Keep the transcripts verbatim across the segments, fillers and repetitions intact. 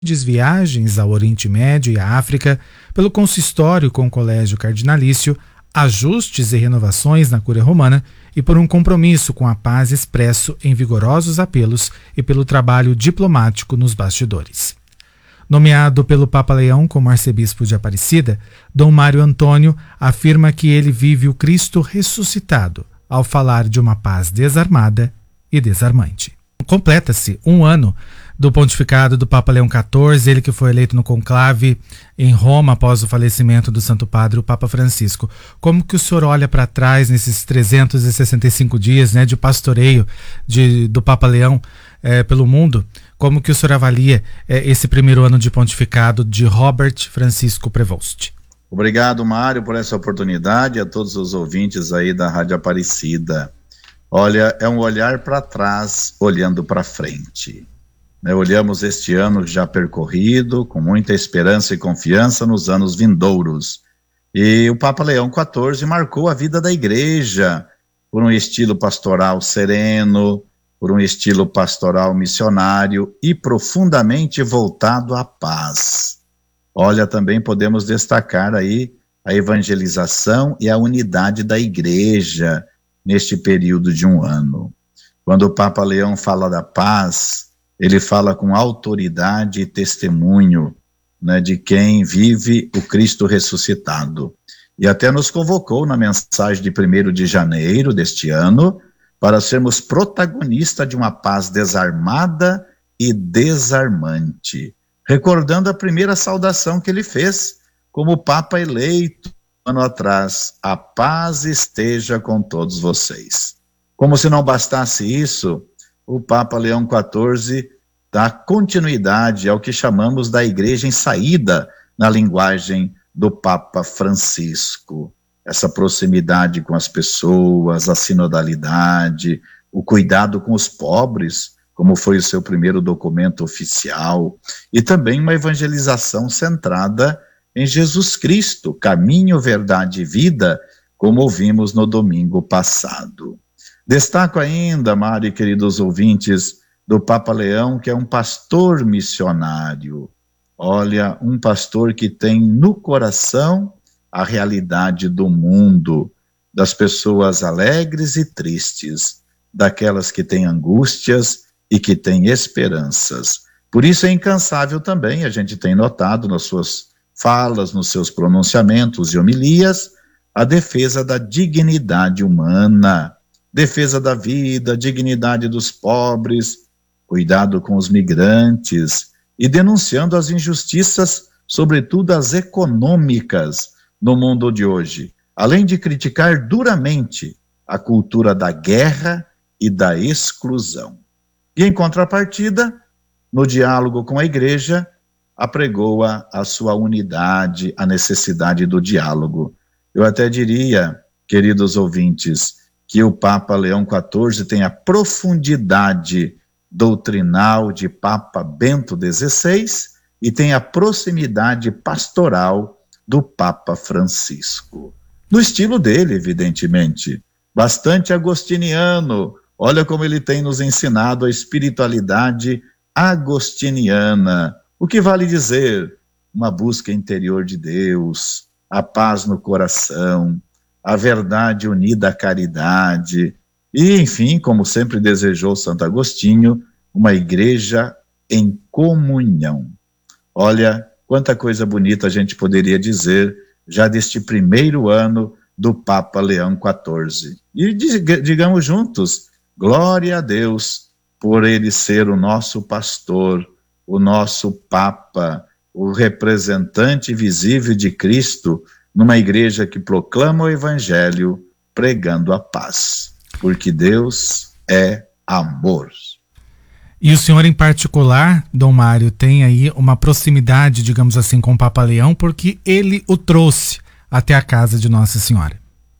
viagens ao Oriente Médio e à África, pelo consistório com o Colégio Cardinalício, ajustes e renovações na Cúria Romana e por um compromisso com a paz expresso em vigorosos apelos e pelo trabalho diplomático nos bastidores. Nomeado pelo Papa Leão como arcebispo de Aparecida, Dom Mário Antônio afirma que ele vive o Cristo ressuscitado ao falar de uma paz desarmada e desarmante. Completa-se um ano do pontificado do Papa Leão quatorze, ele que foi eleito no conclave em Roma após o falecimento do Santo Padre, o Papa Francisco. Como que o senhor olha para trás nesses trezentos e sessenta e cinco dias, né, de pastoreio de, do Papa Leão eh, pelo mundo? Como que o senhor avalia eh, esse primeiro ano de pontificado de Robert Francisco Prevost? Obrigado, Mário, por essa oportunidade, a todos os ouvintes aí da Rádio Aparecida. Olha, é um olhar para trás, olhando para frente. Né, olhamos este ano já percorrido, com muita esperança e confiança nos anos vindouros. E o Papa Leão quatorze marcou a vida da igreja por um estilo pastoral sereno, por um estilo pastoral missionário e profundamente voltado à paz. Olha, também podemos destacar aí a evangelização e a unidade da igreja neste período de um ano. Quando o Papa Leão fala da paz, ele fala com autoridade e testemunho, né, de quem vive o Cristo ressuscitado. E até nos convocou na mensagem de primeiro de janeiro deste ano para sermos protagonistas de uma paz desarmada e desarmante. Recordando a primeira saudação que ele fez como Papa eleito um ano atrás: a paz esteja com todos vocês. Como se não bastasse isso, o Papa Leão quatorze dá continuidade ao que chamamos da igreja em saída na linguagem do Papa Francisco. Essa proximidade com as pessoas, a sinodalidade, o cuidado com os pobres, como foi o seu primeiro documento oficial, e também uma evangelização centrada em Jesus Cristo, caminho, verdade e vida, como ouvimos no domingo passado. Destaco ainda, Mário e queridos ouvintes, do Papa Leão, que é um pastor missionário. Olha, um pastor que tem no coração a realidade do mundo, das pessoas alegres e tristes, daquelas que têm angústias e que têm esperanças. Por isso é incansável também, a gente tem notado nas suas falas, nos seus pronunciamentos e homilias, a defesa da dignidade humana, defesa da vida, dignidade dos pobres, cuidado com os migrantes e denunciando as injustiças, sobretudo as econômicas, no mundo de hoje, além de criticar duramente a cultura da guerra e da exclusão. E em contrapartida, no diálogo com a igreja, apregoa a sua unidade, a necessidade do diálogo. Eu até diria, queridos ouvintes, que o Papa Leão quatorze tem a profundidade doutrinal de Papa Bento dezesseis e tem a proximidade pastoral do Papa Francisco. No estilo dele, evidentemente, bastante agostiniano. Olha como ele tem nos ensinado a espiritualidade agostiniana. O que vale dizer? Uma busca interior de Deus, a paz no coração, a verdade unida à caridade, e, enfim, como sempre desejou Santo Agostinho, uma igreja em comunhão. Olha, quanta coisa bonita a gente poderia dizer já deste primeiro ano do Papa Leão quatorze. E digamos juntos, glória a Deus por ele ser o nosso pastor, o nosso Papa, o representante visível de Cristo numa igreja que proclama o Evangelho pregando a paz. Porque Deus é amor. E o senhor em particular, Dom Mário, tem aí uma proximidade, digamos assim, com o Papa Leão, porque ele o trouxe até a casa de Nossa Senhora.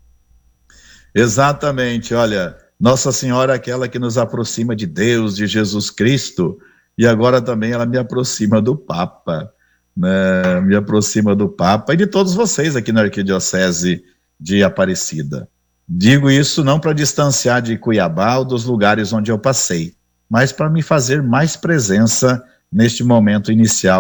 Exatamente, olha, Nossa Senhora é aquela que nos aproxima de Deus, de Jesus Cristo, e agora também ela me aproxima do Papa, né? Me aproxima do Papa e de todos vocês aqui na Arquidiocese de Aparecida. Digo isso não para distanciar de Cuiabá ou dos lugares onde eu passei, mas para me fazer mais presença neste momento inicial